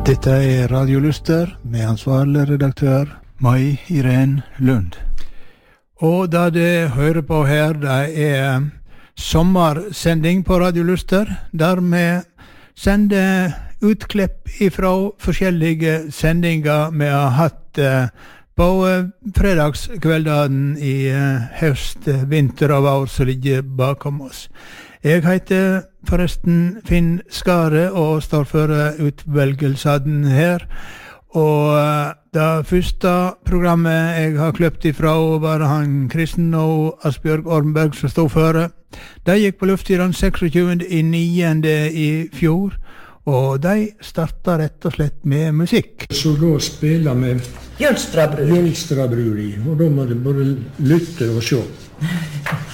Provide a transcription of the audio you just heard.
Dette Radio Luster med ansvarlig redaktør Mai Irene Lund. Og da det hører på her, det sommersending på Radio Luster, der vi sender utklipp ifra forskjellige sendinger vi har hatt på fredagskveldene i høst, vinter og vår som ligger bakom oss. Jeg heter forresten Finn Skare og står for utvelgelsen her. Og det første programmet jeg har kløpt ifra var han Kristen og Asbjørg Ormberg som stod for. De gikk på luft i den 26. i 9. i fjor, og de startet rett og slett med musikk. Så da spiller vi Jølstrabruri, og da må du både lytte og se.